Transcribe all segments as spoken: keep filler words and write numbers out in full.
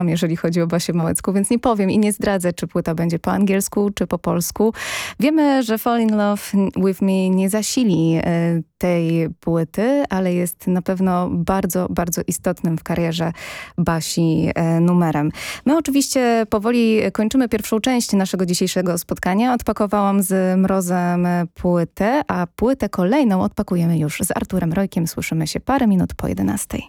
jeżeli chodzi o Basię Małecką, więc nie powiem i nie zdradzę, czy płyta będzie po angielsku, czy po polsku. Wiemy, że Fall in Love with Me nie zasili y, tej płyty, ale jest na pewno bardzo, bardzo istotnym w karierze Basi y, numerem. My oczywiście powoli kończymy pierwszą część naszego dzisiejszego spotkania. Odpakowałam z Mrozem płytę, a płytę kolejną odpakujemy już z Arturem Rojkiem. Słyszymy się parę minut po jedenastej.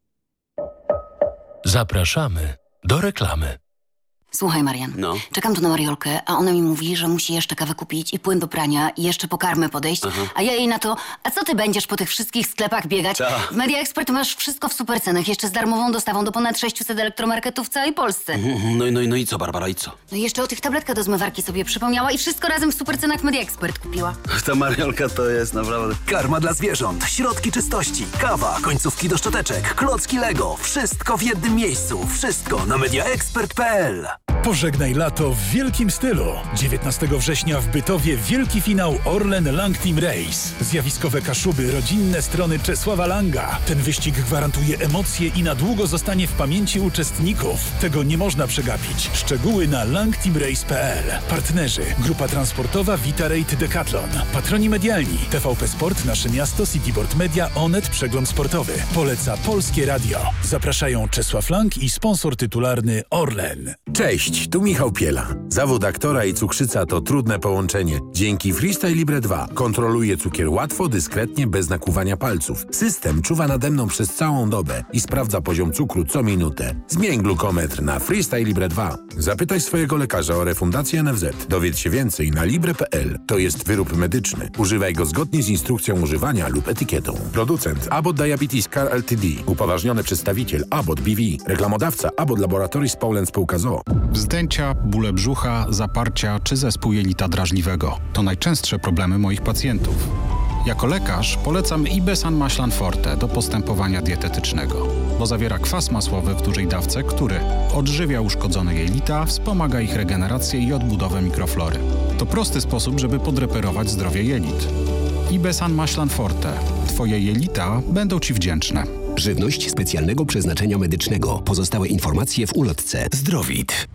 Zapraszamy do reklamy. Słuchaj, Marian, No. czekam tu na Mariolkę, a ona mi mówi, że musi jeszcze kawę kupić i płyn do prania i jeszcze po karmę podejść, Aha. a ja jej na to, a co ty będziesz po tych wszystkich sklepach biegać? Ta. W Media Expert masz wszystko w super cenach, jeszcze z darmową dostawą do ponad sześciuset elektromarketów w całej Polsce. Mhm, No, i- no, i- no i co, Barbara, i co? No i jeszcze o tych tabletkach do zmywarki sobie przypomniała i wszystko razem w super cenach Media Expert kupiła. Ta Mariolka to jest naprawdę... Karma dla zwierząt, środki czystości, kawa, końcówki do szczoteczek, klocki Lego. Wszystko w jednym miejscu. Wszystko na mediaexpert kropka p l. Pożegnaj lato w wielkim stylu. dziewiętnastego września w Bytowie wielki finał Orlen Lang Team Race. Zjawiskowe Kaszuby, rodzinne strony Czesława Langa. Ten wyścig gwarantuje emocje i na długo zostanie w pamięci uczestników. Tego nie można przegapić. Szczegóły na lang team race kropka p l. Partnerzy: Grupa Transportowa Vitarate Decathlon. Patroni medialni: T V P Sport, Nasze Miasto, Cityboard Media, Onet, Przegląd Sportowy. Poleca Polskie Radio. Zapraszają Czesław Lang i sponsor tytularny Orlen. Cześć, tu Michał Piela. Zawód aktora i cukrzyca to trudne połączenie. Dzięki Freestyle Libre dwa kontroluję cukier łatwo, dyskretnie, bez nakłuwania palców. System czuwa nade mną przez całą dobę i sprawdza poziom cukru co minutę. Zmień glukometr na Freestyle Libre dwa. Zapytaj swojego lekarza o refundację N F Z. Dowiedz się więcej na libre kropka p l. To jest wyrób medyczny. Używaj go zgodnie z instrukcją używania lub etykietą. Producent Abbott Diabetes Care Ltd. Upoważniony przedstawiciel Abbott B V. Reklamodawca Abbott Laboratories Poland Spółka z o o. Wzdęcia, bóle brzucha, zaparcia czy zespół jelita drażliwego to najczęstsze problemy moich pacjentów. Jako lekarz polecam Ibesan Maślan Forte do postępowania dietetycznego, bo zawiera kwas masłowy w dużej dawce, który odżywia uszkodzone jelita, wspomaga ich regenerację i odbudowę mikroflory. To prosty sposób, żeby podreperować zdrowie jelit. Ibesan Maślan Forte. Twoje jelita będą Ci wdzięczne. Żywność specjalnego przeznaczenia medycznego. Pozostałe informacje w ulotce. Zdrowit.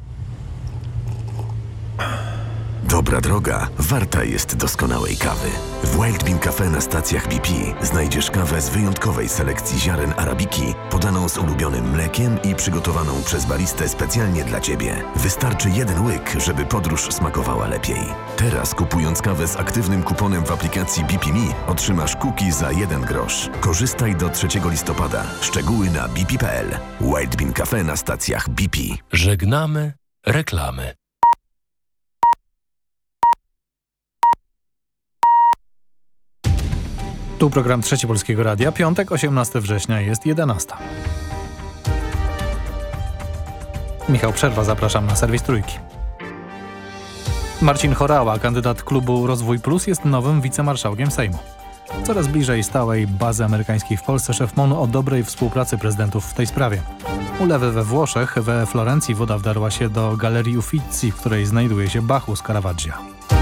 Dobra droga warta jest doskonałej kawy. W Wild Bean Cafe na stacjach B P znajdziesz kawę z wyjątkowej selekcji ziaren arabiki, podaną z ulubionym mlekiem i przygotowaną przez baristę specjalnie dla Ciebie. Wystarczy jeden łyk, żeby podróż smakowała lepiej. Teraz kupując kawę z aktywnym kuponem w aplikacji B P Me otrzymasz cookie za jeden grosz. Korzystaj do trzeciego listopada. Szczegóły na b p kropka p l. Wild Bean Cafe na stacjach B P. Żegnamy reklamy. Tu program Trzeci Polskiego Radia. Piątek, osiemnastego września, jest jedenasta. Michał Przerwa, zapraszam na serwis Trójki. Marcin Horała, kandydat klubu Rozwój Plus, jest nowym wicemarszałkiem Sejmu. Coraz bliżej stałej bazy amerykańskiej w Polsce szef M O N o dobrej współpracy prezydentów w tej sprawie. Ulewy we Włoszech, we Florencji woda wdarła się do Galerii Uffizi, w której znajduje się Bacchus Caravaggia.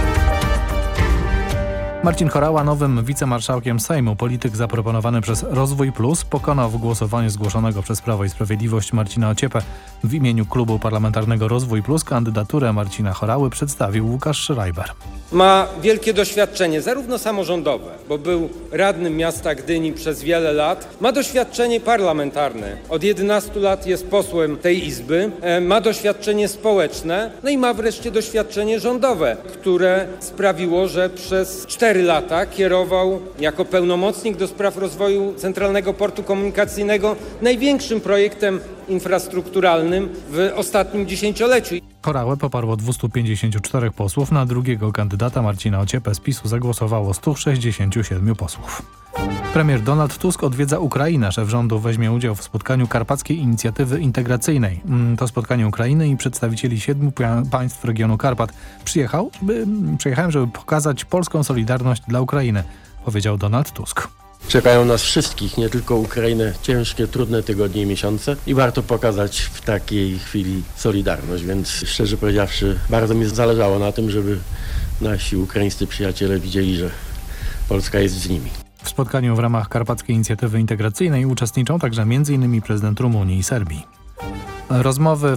Marcin Horała nowym wicemarszałkiem Sejmu. Polityk zaproponowany przez Rozwój Plus pokonał w głosowaniu zgłoszonego przez Prawo i Sprawiedliwość Marcina Ociepę. W imieniu klubu parlamentarnego Rozwój Plus kandydaturę Marcina Horały przedstawił Łukasz Schreiber. Ma wielkie doświadczenie, zarówno samorządowe, bo był radnym miasta Gdyni przez wiele lat. Ma doświadczenie parlamentarne. Od jedenastu lat jest posłem tej Izby. Ma doświadczenie społeczne. No i ma wreszcie doświadczenie rządowe, które sprawiło, że przez cztery lata kierował jako pełnomocnik do spraw rozwoju Centralnego Portu Komunikacyjnego największym projektem infrastrukturalnym w ostatnim dziesięcioleciu. Horałę poparło dwieście pięćdziesięciu czterech posłów, na drugiego kandydata Marcina Ociepę z PiSu zagłosowało stu sześćdziesięciu siedmiu posłów. Premier Donald Tusk odwiedza Ukrainę. Szef rządu weźmie udział w spotkaniu Karpackiej Inicjatywy Integracyjnej. To spotkanie Ukrainy i przedstawicieli siedmiu państw regionu Karpat. Przyjechał, by, przyjechałem, żeby pokazać polską solidarność dla Ukrainy, powiedział Donald Tusk. Czekają nas wszystkich, nie tylko Ukrainę, ciężkie, trudne tygodnie i miesiące i warto pokazać w takiej chwili solidarność, więc szczerze powiedziawszy bardzo mi zależało na tym, żeby nasi ukraińscy przyjaciele widzieli, że Polska jest z nimi. W spotkaniu w ramach Karpackiej Inicjatywy Integracyjnej uczestniczą także m.in. prezydent Rumunii i Serbii. Rozmowy